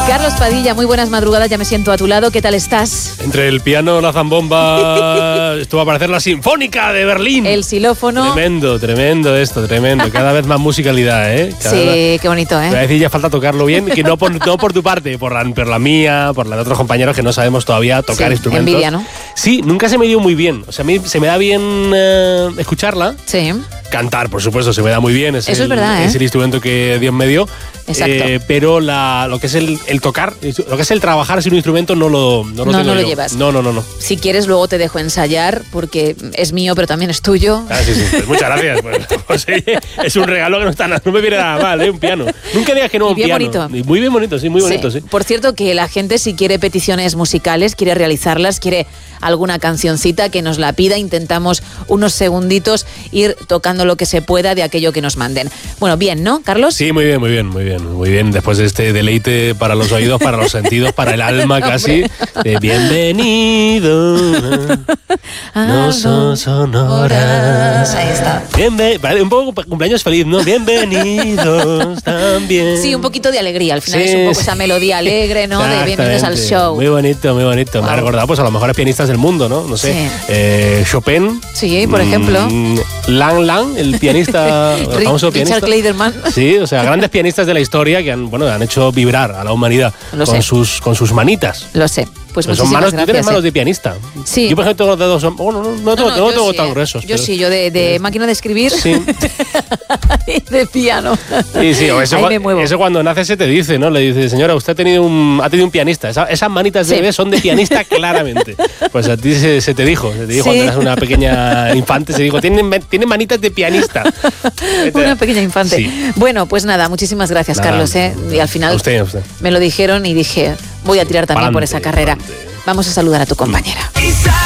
Carlos Padilla, muy buenas madrugadas, ya me siento a tu lado, ¿qué tal estás? Entre el piano, la zambomba, esto va a parecer la Sinfónica de Berlín. El xilófono. Tremendo esto, tremendo. Cada vez más musicalidad, ¿eh? Sí, qué bonito, ¿eh? Voy a decir, ya falta tocarlo bien, que no por tu parte, por la mía, por la de otros compañeros que no sabemos todavía tocar instrumentos. Envidia, ¿no? Sí, nunca se me dio muy bien. O sea, a mí se me da bien escucharla. Sí. Cantar, por supuesto, se me da muy bien. Eso es verdad, ¿eh? Es el instrumento que Dios me dio. Exacto. Pero lo que es el tocar, lo que es el trabajar sin un instrumento no lo tengo no yo. lo llevas. No. Si quieres, luego te dejo ensayar, porque es mío, pero también es tuyo. Ah, sí. Pues muchas gracias. Pues, es un regalo que no me viene nada mal, un piano. Nunca digas que no, un piano. Bonito. Muy bien bonito, sí, muy bonito, sí. Por cierto, que la gente, si quiere peticiones musicales, quiere realizarlas, quiere alguna cancioncita, que nos la pida. Intentamos unos segunditos ir tocando lo que se pueda de aquello que nos manden. Bueno, bien, ¿no, Carlos? Sí, muy bien. Después de este deleite para los oídos, para los sentidos, para el alma casi. Bienvenido. No son sonoras. Ahí está. Un poco cumpleaños feliz, ¿no? Bienvenidos también. Sí, un poquito de alegría. Al final es un poco esa melodía alegre, ¿no? De bienvenidos al show. Muy bonito. Wow. Me ha recordado pues a los mejores pianistas del mundo, ¿no? No sé. Sí. Chopin. Sí, por ejemplo. Lang, el pianista, el famoso pianista. Richard Clayderman. Sí, o sea, grandes pianistas de la historia que han hecho vibrar a la humanidad con sus manitas. Lo sé. Pues son manos, gracias, tú tienes manos de pianista. Sí. Yo, por ejemplo, tengo los dedos. No tengo tan gruesos. Yo sí, de máquina de escribir. Sí. Y de piano. Sí, o eso cuando nace se te dice, ¿no? Le dice, señora, usted ha tenido un pianista. Esas manitas de bebé son de pianista claramente. Pues a ti se te dijo cuando eras una pequeña infante, se dijo, tiene manitas de pianista. Una pequeña infante. Sí. Bueno, pues nada, muchísimas gracias, Carlos. Y al final usted. Me lo dijeron y dije, voy a tirar también por esa carrera. Vamos a saludar a tu compañera.